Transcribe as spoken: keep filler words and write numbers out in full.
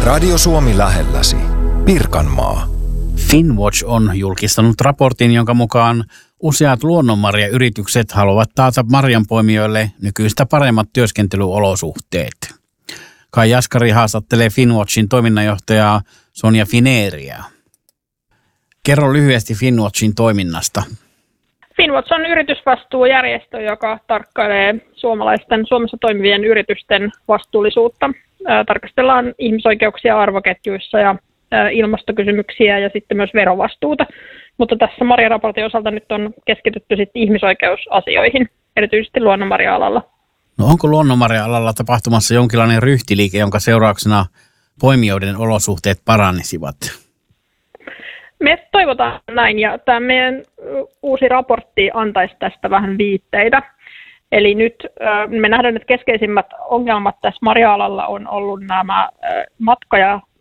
Radio Suomi lähelläsi. Pirkanmaa. Finnwatch on julkistanut raportin, jonka mukaan useat luonnonmarjayritykset haluavat taata marjanpoimijoille nykyistä paremmat työskentelyolosuhteet. Kai Jaskari haastattelee Finnwatchin toiminnanjohtajaa Sonja Fineeriä. Kerro lyhyesti Finnwatchin toiminnasta. Finnwatch on yritysvastuujärjestö, joka tarkkailee suomalaisten Suomessa toimivien yritysten vastuullisuutta. Tarkastellaan ihmisoikeuksia arvoketjuissa ja ilmastokysymyksiä ja sitten myös verovastuuta. Mutta tässä marjaraportin osalta nyt on keskitytty sitten ihmisoikeusasioihin, erityisesti luonnonmarja-alalla. No onko luonnonmarja-alalla tapahtumassa jonkinlainen ryhtiliike, jonka seurauksena poimijoiden olosuhteet paranisivat? Me toivotaan näin, ja tämä meidän uusi raportti antaisi tästä vähän viitteitä. Eli nyt me nähdään, että keskeisimmät ongelmat tässä marja-alalla on ollut nämä matka- ja